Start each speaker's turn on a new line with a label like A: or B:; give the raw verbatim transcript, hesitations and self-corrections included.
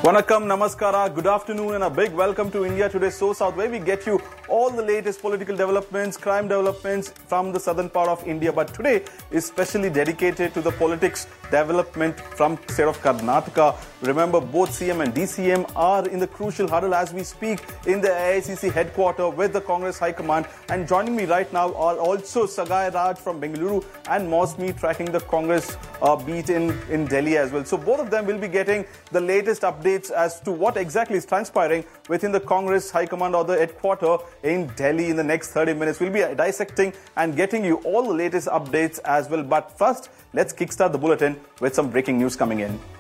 A: Vanakkam, Namaskara, good afternoon and a big welcome to India Today So South, where we get you all the latest political developments, crime developments from the southern part of India. But today is specially dedicated to the politics development from the state of Karnataka. Remember, both C M and D C M are in the crucial huddle as we speak in the A I C C headquarters with the Congress High Command. And joining me right now are also Sagai Raj from Bengaluru and Mosmi tracking the Congress uh, beat in, in Delhi as well. So both of them will be getting the latest updates as to what exactly is transpiring within the Congress High Command or the headquarters in Delhi in the next thirty minutes. We'll be dissecting and getting you all the latest updates as well. But first, let's kickstart the bulletin with some breaking news coming in.